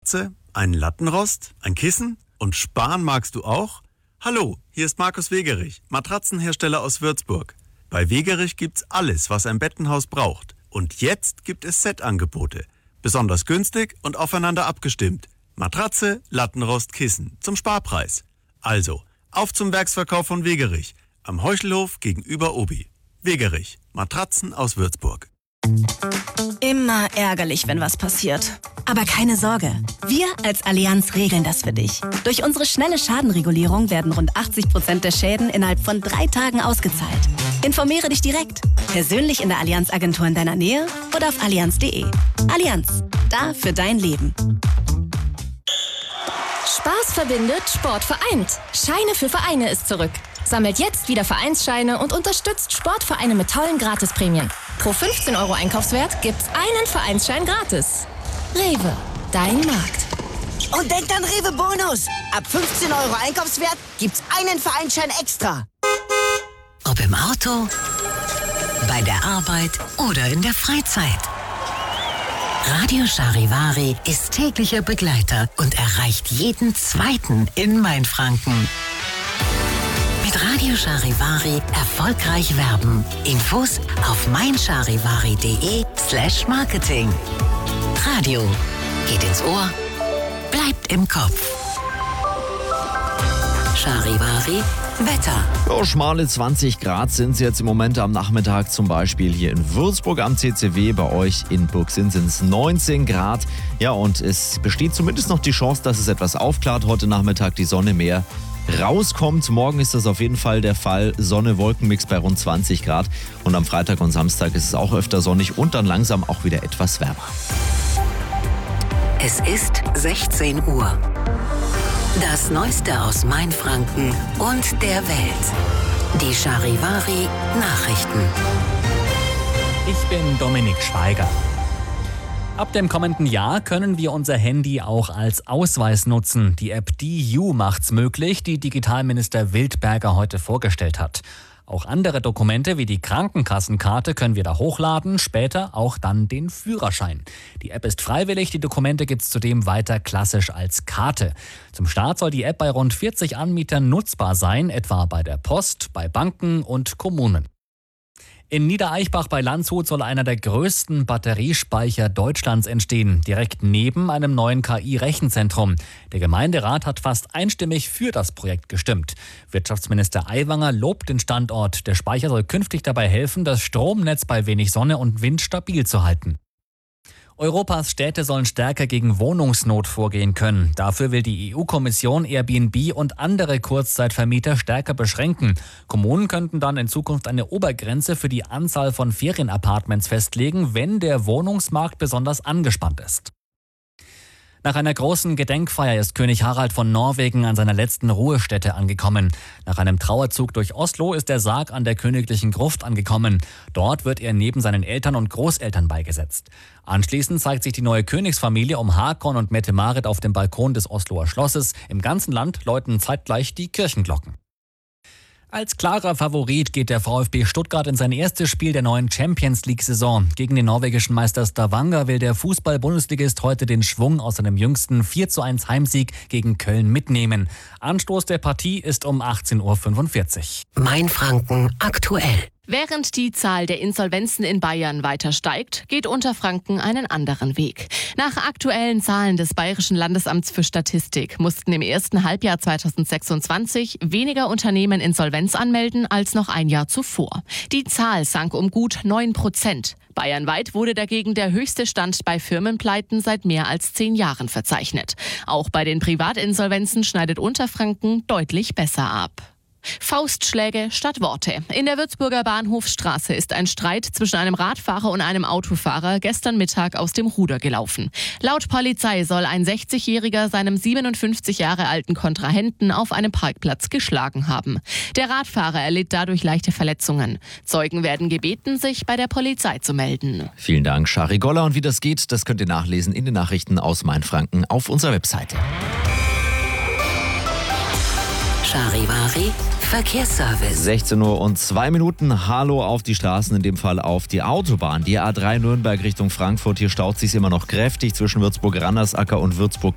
Matratze? Einen Lattenrost? Ein Kissen? Und sparen magst du auch? Hallo, hier ist Markus Wegerich, Matratzenhersteller aus Würzburg. Bei Wegerich gibt's alles, was ein Bettenhaus braucht. Und jetzt gibt es Set-Angebote. Besonders günstig und aufeinander abgestimmt. Matratze, Lattenrost, Kissen zum Sparpreis. Also, auf zum Werksverkauf von Wegerich. Am Heuchelhof gegenüber Obi. Wegerich, Matratzen aus Würzburg. Immer ärgerlich, wenn was passiert. Aber keine Sorge, wir als Allianz regeln das für dich. Durch unsere schnelle Schadenregulierung werden rund 80% der Schäden innerhalb von 3 Tagen ausgezahlt. Informiere dich direkt, persönlich in der Allianz-Agentur in deiner Nähe oder auf allianz.de. Allianz, da für dein Leben. Spaß verbindet, Sport vereint. Scheine für Vereine ist zurück. Sammelt jetzt wieder Vereinsscheine und unterstützt Sportvereine mit tollen Gratisprämien. Pro 15 € Einkaufswert gibt's einen Vereinsschein gratis. Rewe, dein Markt. Und denkt an Rewe Bonus. Ab 15 € Einkaufswert gibt's einen Vereinsschein extra. Ob im Auto, bei der Arbeit oder in der Freizeit. Radio Charivari ist täglicher Begleiter und erreicht jeden Zweiten in Mainfranken. Mit Radio Charivari erfolgreich werben. Infos auf meincharivari.de/Marketing. Radio geht ins Ohr, bleibt im Kopf. Charivari Wetter. Oh, schmale 20 Grad sind es jetzt im Moment am Nachmittag, zum Beispiel hier in Würzburg am CCW. Bei euch in Burgsinn sind es 19 Grad. Ja, und es besteht zumindest noch die Chance, dass es etwas aufklart. Heute Nachmittag die Sonne mehr rauskommt. Morgen ist das auf jeden Fall der Fall. Sonne-Wolkenmix bei rund 20 Grad. Und am Freitag und Samstag ist es auch öfter sonnig und dann langsam auch wieder etwas wärmer. Es ist 16 Uhr. Das Neueste aus Mainfranken und der Welt. Die Charivari Nachrichten. Ich bin Dominik Schweiger. Ab dem kommenden Jahr können wir unser Handy auch als Ausweis nutzen. Die App DU macht's möglich, die Digitalminister Wildberger heute vorgestellt hat. Auch andere Dokumente wie die Krankenkassenkarte können wir da hochladen, später auch dann den Führerschein. Die App ist freiwillig, die Dokumente gibt's zudem weiter klassisch als Karte. Zum Start soll die App bei rund 40 Anbietern nutzbar sein, etwa bei der Post, bei Banken und Kommunen. In Niedereichbach bei Landshut soll einer der größten Batteriespeicher Deutschlands entstehen, direkt neben einem neuen KI-Rechenzentrum. Der Gemeinderat hat fast einstimmig für das Projekt gestimmt. Wirtschaftsminister Aiwanger lobt den Standort. Der Speicher soll künftig dabei helfen, das Stromnetz bei wenig Sonne und Wind stabil zu halten. Europas Städte sollen stärker gegen Wohnungsnot vorgehen können. Dafür will die EU-Kommission Airbnb und andere Kurzzeitvermieter stärker beschränken. Kommunen könnten dann in Zukunft eine Obergrenze für die Anzahl von Ferienapartments festlegen, wenn der Wohnungsmarkt besonders angespannt ist. Nach einer großen Gedenkfeier ist König Harald von Norwegen an seiner letzten Ruhestätte angekommen. Nach einem Trauerzug durch Oslo ist der Sarg an der Königlichen Gruft angekommen. Dort wird er neben seinen Eltern und Großeltern beigesetzt. Anschließend zeigt sich die neue Königsfamilie um Hakon und Mette-Marit auf dem Balkon des Osloer Schlosses. Im ganzen Land läuten zeitgleich die Kirchenglocken. Als klarer Favorit geht der VfB Stuttgart in sein erstes Spiel der neuen Champions-League-Saison. Gegen den norwegischen Meister Stavanger will der Fußball-Bundesligist heute den Schwung aus seinem jüngsten 4:1 Heimsieg gegen Köln mitnehmen. Anstoß der Partie ist um 18:45 Uhr. Mainfranken aktuell. Während die Zahl der Insolvenzen in Bayern weiter steigt, geht Unterfranken einen anderen Weg. Nach aktuellen Zahlen des Bayerischen Landesamts für Statistik mussten im ersten Halbjahr 2026 weniger Unternehmen Insolvenz anmelden als noch ein Jahr zuvor. Die Zahl sank um gut 9%. Bayernweit wurde dagegen der höchste Stand bei Firmenpleiten seit mehr als 10 Jahren verzeichnet. Auch bei den Privatinsolvenzen schneidet Unterfranken deutlich besser ab. Faustschläge statt Worte. In der Würzburger Bahnhofsstraße ist ein Streit zwischen einem Radfahrer und einem Autofahrer gestern Mittag aus dem Ruder gelaufen. Laut Polizei soll ein 60-Jähriger seinem 57 Jahre alten Kontrahenten auf einem Parkplatz geschlagen haben. Der Radfahrer erlitt dadurch leichte Verletzungen. Zeugen werden gebeten, sich bei der Polizei zu melden. Vielen Dank, Shari Goller. Und wie das geht, das könnt ihr nachlesen in den Nachrichten aus Mainfranken auf unserer Webseite. Charivari Verkehrsservice. 16:02 Uhr. Hallo auf die Straßen, in dem Fall auf die Autobahn. Die A3 Nürnberg Richtung Frankfurt. Hier staut sich immer noch kräftig zwischen Würzburg-Randersacker und Würzburg